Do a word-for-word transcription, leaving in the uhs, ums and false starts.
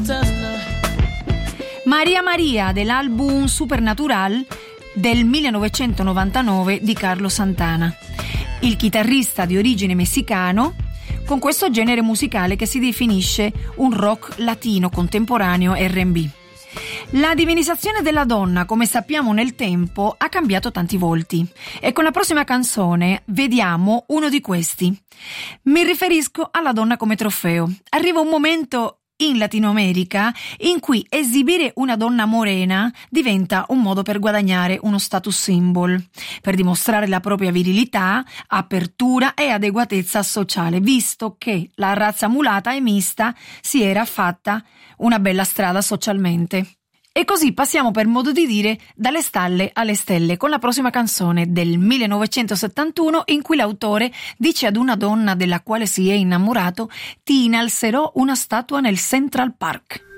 Maria Maria dell'album Supernatural del millenovecentonovantanove di Carlos Santana, il chitarrista di origine messicano con questo genere musicale che si definisce un rock latino contemporaneo erre and bi. La divinizzazione della donna, come sappiamo nel tempo, ha cambiato tanti volti e con la prossima canzone vediamo uno di questi. Mi riferisco alla donna come trofeo. Arriva un momento in Latino America in cui esibire una donna morena diventa un modo per guadagnare uno status symbol, per dimostrare la propria virilità, apertura e adeguatezza sociale, visto che la razza mulata e mista si era fatta una bella strada socialmente. E così passiamo, per modo di dire, dalle stalle alle stelle con la prossima canzone del millenovecentosettantuno in cui l'autore dice ad una donna della quale si è innamorato: ti innalzerò una statua nel Central Park.